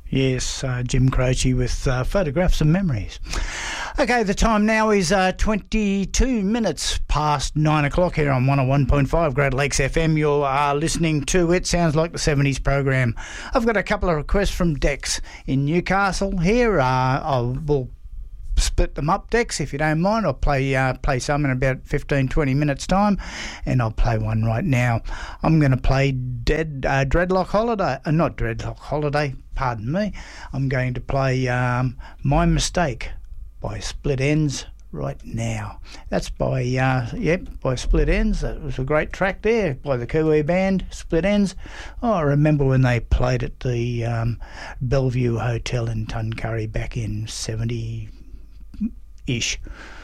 Yes, Jim Croce with Photographs and Memories. Okay, the time now is 22 minutes past 9 o'clock here on 101.5 Great Lakes FM. You are listening to It Sounds Like the 70s program. I've got a couple of requests from Dex in Newcastle here. We'll split them up, Dex, if you don't mind. I'll play some in about 15-20 minutes time, and I'll play one right now. I'm going to play Dreadlock Holiday, not Dreadlock Holiday, pardon me. I'm going to play My Mistake by Split Enz right now. That's by Split Enz. It was a great track there by the Kiwi band Split Enz. Oh, I remember when they played at the Bellevue Hotel in Tuncurry back in 70-ish.